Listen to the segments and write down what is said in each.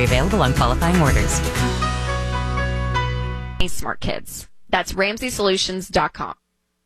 Delivery available on qualifying orders. Smart kids. That's RamseySolutions.com.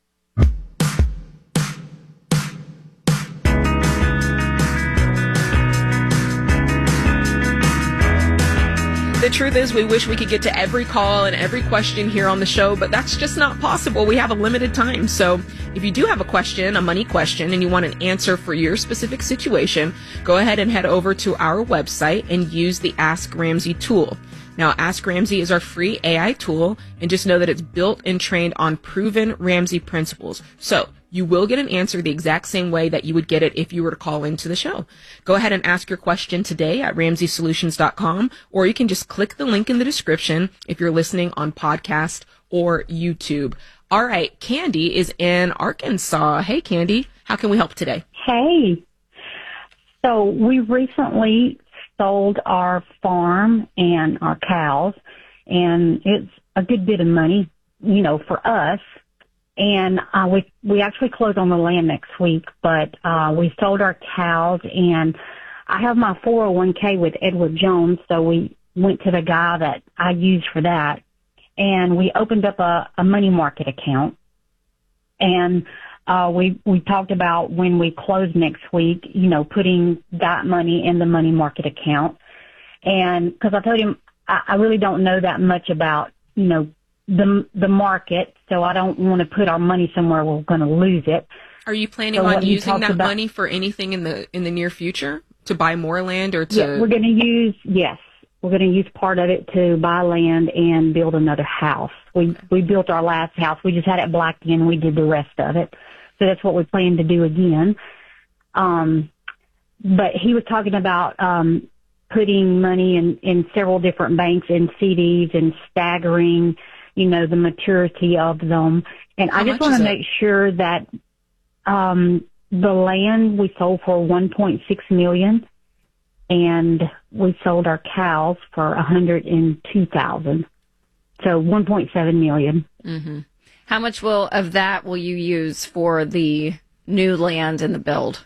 The truth is, we wish we could get to every call and every question here on the show, but that's just not possible. We have a limited time. So if you do have a question, a money question, and you want an answer for your specific situation, go ahead and head over to our website and use the Ask Ramsey tool. Now, Ask Ramsey is our free AI tool, and just know that it's built and trained on proven Ramsey principles. So you will get an answer the exact same way that you would get it if you were to call into the show. Go ahead and ask your question today at RamseySolutions.com, or you can just click the link in the description if you're listening on podcast or YouTube. All right, Candy is in Arkansas. Hey, Candy, how can we help today? Hey. So we recently sold our farm and our cows, and it's a good bit of money, for us. And we actually close on the land next week, but we sold our cows, and I have my 401k with Edward Jones, so we went to the guy that I use for that, and we opened up a money market account. And we talked about when we close next week, putting that money in the money market account. And because I told him I really don't know that much about, the market, so I don't want to put our money somewhere we're going to lose it. Are you planning on using that money for anything in the near future, to buy more land or to? Yeah, we're going to use part of it to buy land and build another house. We built our last house. We just had it blacked in. We did the rest of it. So that's what we plan to do again. But he was talking about putting money in several different banks and CDs and staggering, the maturity of them. And I just want to make sure that the land we sold for $1.6 million, and we sold our cows for $102,000. So $1.7 million. Mm-hmm. How much of that will you use for the new land and the build?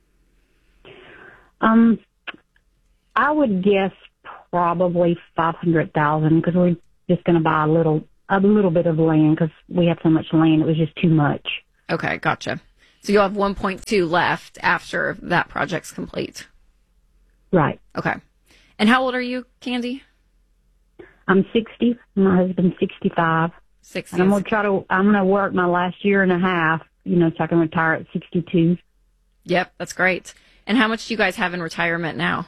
I would guess probably $500,000, because we're just going to buy a little bit of land because we have so much land. It was just too much. Okay, gotcha. So you'll have 1.2 left after that project's complete. Right. Okay. And how old are you, Candy? I'm 60. My husband's 65. 60. And I'm going to work my last year and a half, so I can retire at 62. Yep, that's great. And how much do you guys have in retirement now?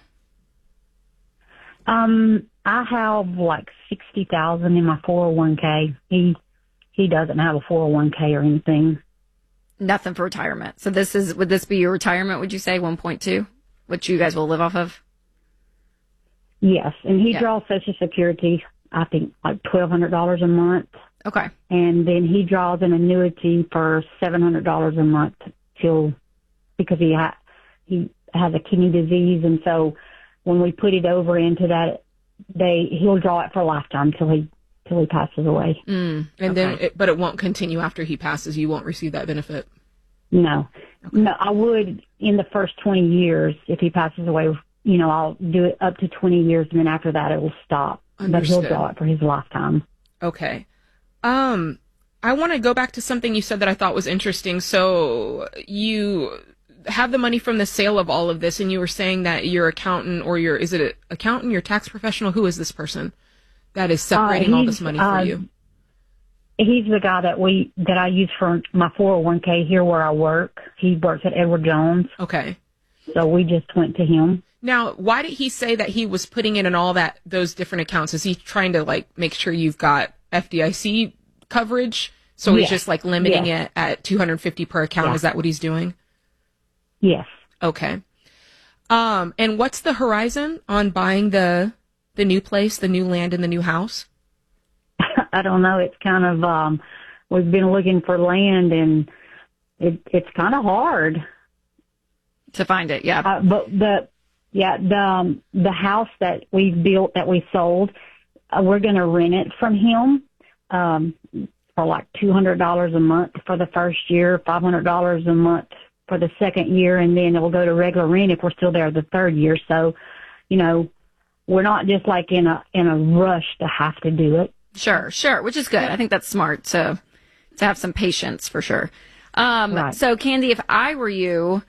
I have like $60,000 in my 401k. He doesn't have a 401k or anything. Nothing for retirement. So would this be your retirement, would you say, 1.2, which you guys will live off of? Yes, and he draws Social Security, I think, like $1,200 a month. Okay. And then he draws an annuity for $700 a month because he has a kidney disease, and so when we put it over into that, he'll draw it for a lifetime till he passes away. And then, but it won't continue after he passes. You won't receive that benefit. No, no. I would in the first 20 years if he passes away. I'll do it up to 20 years, and then after that it will stop. Understood. But he'll draw it for his lifetime. Okay. I want to go back to something you said that I thought was interesting. So you have the money from the sale of all of this, and you were saying that your accountant, or is it an accountant, your tax professional? Who is this person that is separating all this money for you? He's the guy that I use for my 401k here where I work. He works at Edward Jones. Okay. So we just went to him. Now, why did he say that he was putting it in all those different accounts? Is he trying to make sure you've got FDIC coverage? So he's just limiting it at $250 per account. Yeah. Is that what he's doing? Yes. Okay. And what's the horizon on buying the new place, the new land, and the new house? I don't know. It's kind of we've been looking for land, and it's kind of hard to find it. Yeah. But the house that we built, that we sold, we're going to rent it from him for like $200 a month for the first year, $500 a month for the second year, and then it will go to regular rent if we're still there the third year. So, we're not just like in a rush to have to do it. Sure, which is good. I think that's smart to have some patience for sure. Right. So Candy, if I were you,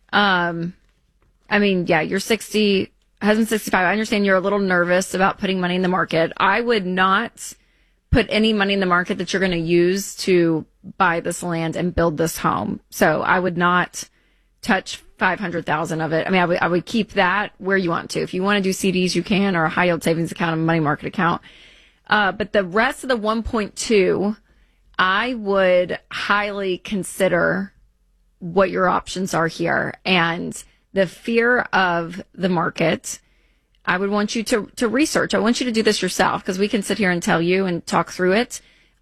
you're 60, husband 65. I understand you're a little nervous about putting money in the market. I would not put any money in the market that you're going to use to buy this land and build this home. So I would not touch 500,000 of it. I mean, I would keep that where you want to. If you want to do CDs, you can, or a high yield savings account, a money market account. But the rest of the 1.2, I would highly consider what your options are here. And the fear of the market, I would want you to research. I want you to do this yourself, because we can sit here and tell you and talk through it.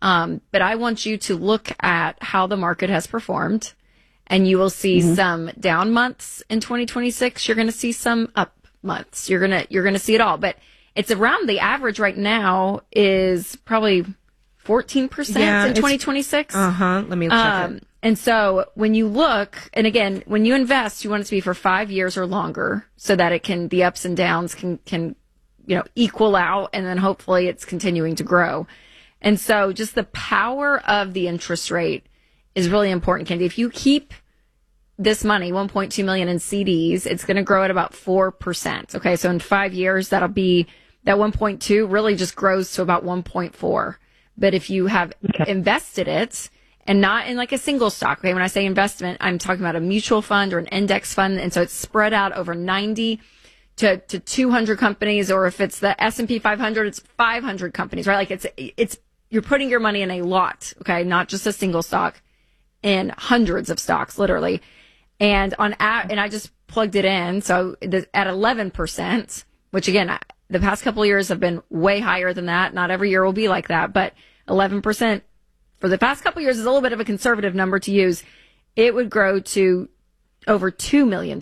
But I want you to look at how the market has performed, and you will see some down months in 2026. You're going to see some up months. You're going to see it all. But it's around the average right now is probably 14% in 2026. Let me check it. And so when you look, and again, when you invest, you want it to be for 5 years or longer, so that it can, the ups and downs can equal out, and then hopefully it's continuing to grow. And so just the power of the interest rate is really important, Candy. If you keep this money, 1.2 million in CDs, it's going to grow at about 4%. Okay. So in 5 years, that'll be that 1.2 really just grows to about 1.4. But if you have invested it, and not in like a single stock. Okay. When I say investment, I'm talking about a mutual fund or an index fund. And so it's spread out over 90 to 200 companies, or if it's the S&P 500, it's 500 companies, right? Like it's, you're putting your money in a lot. Okay. Not just a single stock, in hundreds of stocks, literally. And and I just plugged it in. So at 11%, which again, the past couple of years have been way higher than that. Not every year will be like that, but 11% for the past couple of years is a little bit of a conservative number to use. It would grow to over $2 million.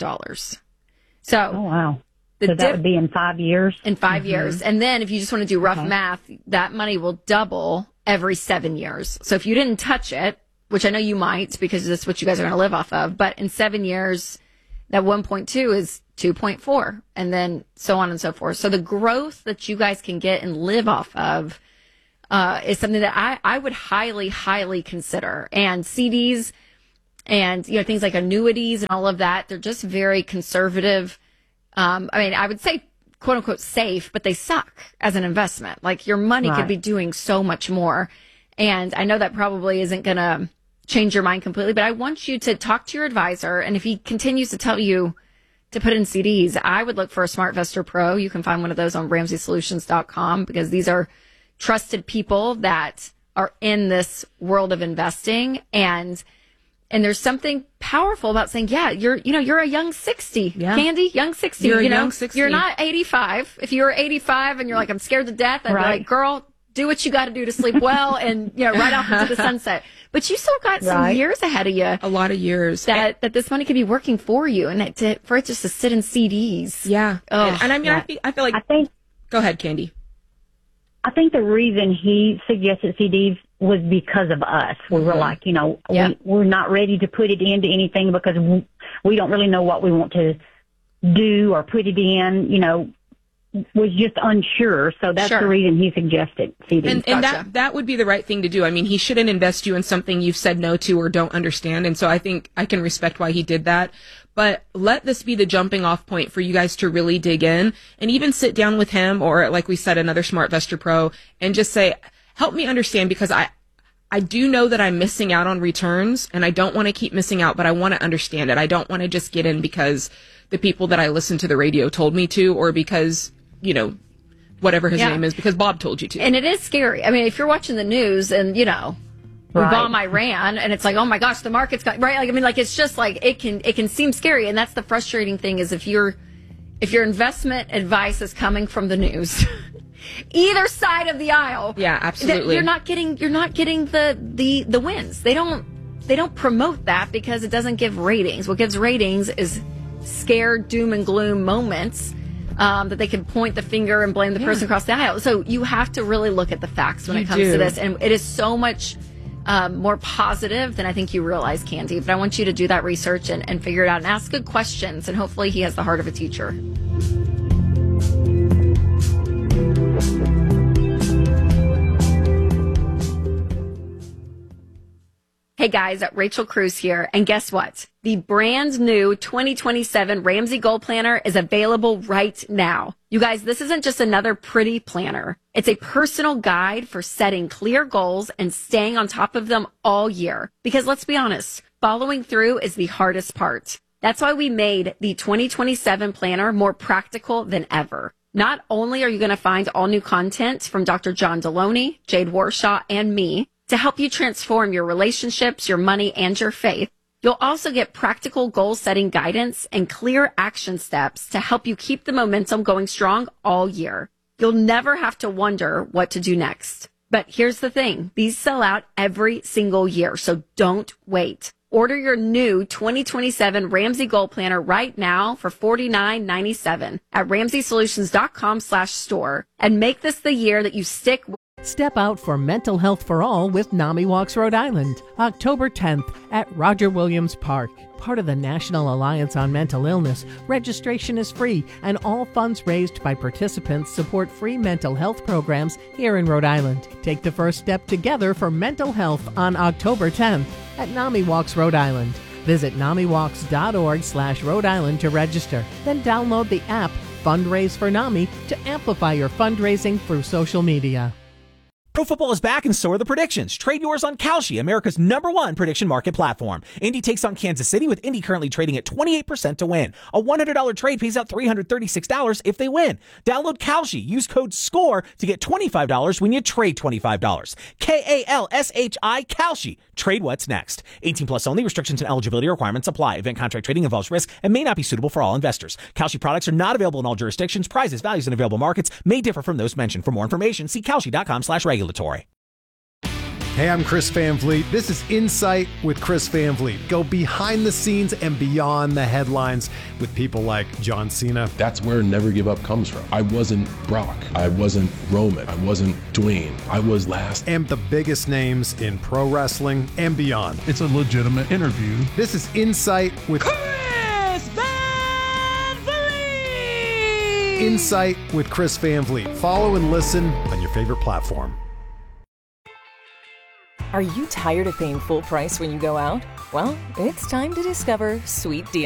So, oh, wow. So that would be in 5 years? In 5 years. And then if you just want to do rough math, that money will double every 7 years. So if you didn't touch it, which I know you might, because that's what you guys are going to live off of, but in 7 years, that 1.2 is 2.4, and then so on and so forth. So the growth that you guys can get and live off of is something that I would highly, highly consider. And CDs and, things like annuities and all of that, they're just very conservative. I would say quote unquote safe, but they suck as an investment. Like your money could be doing so much more. And I know that probably isn't going to change your mind completely, but I want you to talk to your advisor. And if he continues to tell you to put in CDs, I would look for a SmartVestor Pro. You can find one of those on RamseySolutions.com, because these are trusted people that are in this world of investing. And there's something powerful about saying, you're a young 60, Candy, young 60. You're a young 60. You're not 85. If you were 85 and you're like, I'm scared to death, I'd be like, girl, do what you got to do to sleep well and, right off into the sunset. But you still got some years ahead of you. A lot of years. That this money could be working for you, and for it just to sit in CDs. Yeah. Oh, and I feel like. Go ahead, Candy. I think the reason he suggested CDs was because of us. We were like, we're not ready to put it into anything because we don't really know what we want to do or put it in, was just unsure. So that's the reason he suggested CDs. And that would be the right thing to do. I mean, he shouldn't invest you in something you've said no to or don't understand. And so I think I can respect why he did that. But let this be the jumping off point for you guys to really dig in and even sit down with him, or like we said, another SmartVestor Pro, and just say, help me understand, because I do know that I'm missing out on returns, and I don't want to keep missing out, but I want to understand it. I don't want to just get in because the people that I listen to the radio told me to, or because, whatever his name is, because Bob told you to. And it is scary. I mean, if you're watching the news and, we bomb Iran, and it's like, oh my gosh, the market's got, right? It's just like, it can seem scary. And that's the frustrating thing, is if your investment advice is coming from the news, either side of the aisle. Yeah, absolutely. You're not getting the wins. They don't promote that because it doesn't give ratings. What gives ratings is scared, doom and gloom moments. That they can point the finger and blame the person across the aisle. So you have to really look at the facts when it comes to this. And it is so much more positive than I think you realize, Candy. But I want you to do that research and figure it out and ask good questions. And hopefully he has the heart of a teacher. guys, Rachel Cruz here. And guess what? The brand new 2027 Ramsey Goal Planner is available right now. You guys, this isn't just another pretty planner. It's a personal guide for setting clear goals and staying on top of them all year. Because let's be honest, following through is the hardest part. That's why we made the 2027 planner more practical than ever. Not only are you going to find all new content from Dr. John Deloney, Jade Warshaw, and me to help you transform your relationships, your money, and your faith, you'll also get practical goal-setting guidance and clear action steps to help you keep the momentum going strong all year. You'll never have to wonder what to do next. But here's the thing. These sell out every single year, so don't wait. Order your new 2027 Ramsey Goal Planner right now for $49.97 at RamseySolutions.com/store and make this the year that you stick with. Step out for Mental Health for All with NAMI Walks Rhode Island, October 10th at Roger Williams Park. Part of the National Alliance on Mental Illness, registration is free and all funds raised by participants support free mental health programs here in Rhode Island. Take the first step together for mental health on October 10th at NAMI Walks Rhode Island. Visit NAMIWalks.org/Rhode Island to register. Then download the app Fundraise for NAMI to amplify your fundraising through social media. Pro football is back and so are the predictions. Trade yours on Kalshi, America's #1 prediction market platform. Indy takes on Kansas City, with Indy currently trading at 28% to win. A $100 trade pays out $336 if they win. Download Kalshi. Use code SCORE to get $25 when you trade $25. KALSHI, Kalshi. Trade what's next. 18 plus only. Restrictions and eligibility requirements apply. Event contract trading involves risk and may not be suitable for all investors. Kalshi products are not available in all jurisdictions. Prices, values, and available markets may differ from those mentioned. For more information, see kalshi.com/regulatory. Hey, I'm Chris Van Vliet. This is Insight with Chris Van Vliet. Go behind the scenes and beyond the headlines with people like John Cena. That's where Never Give Up comes from. I wasn't Brock. I wasn't Roman. I wasn't Dwayne. I was last. And the biggest names in pro wrestling and beyond. It's a legitimate interview. This is Insight with Chris Van Vliet! Insight with Chris Van Vliet. Follow and listen on your favorite platform. Are you tired of paying full price when you go out? Well, it's time to discover sweet deals.